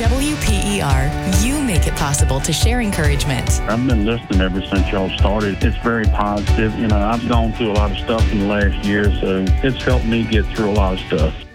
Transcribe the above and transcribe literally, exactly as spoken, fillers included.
W P E R, you make it possible to share encouragement. I've been listening ever since y'all started. It's very positive. You know, I've gone through a lot of stuff in the last year, so it's helped me get through a lot of stuff.